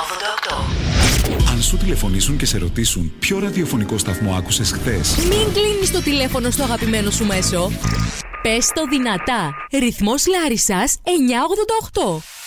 988. Αν σου τηλεφωνήσουν και σε ρωτήσουν ποιο ραδιοφωνικό σταθμό άκουσες χθες, μην κλείνεις το τηλέφωνο στο αγαπημένο σου μέσο. Πες το δυνατά. Ρυθμός Λάρισσας 988.